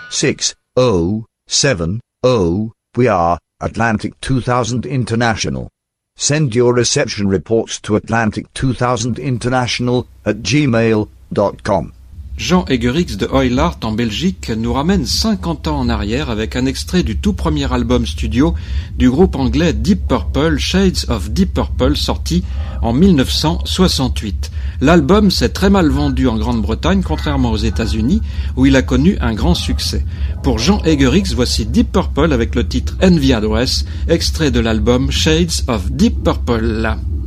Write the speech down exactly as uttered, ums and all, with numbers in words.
six oh seven oh. We are Atlantic two thousand International. Send your reception reports to Atlantic two thousand International at gmail dot com. Jean Egerix de Hoylart en Belgique nous ramène cinquante ans en arrière avec un extrait du tout premier album studio du groupe anglais Deep Purple, Shades of Deep Purple, sorti en mille neuf cent soixante-huit. L'album s'est très mal vendu en Grande-Bretagne, contrairement aux États-Unis, où il a connu un grand succès. Pour Jean Egerix, voici Deep Purple avec le titre Envy Address, extrait de l'album Shades of Deep Purple.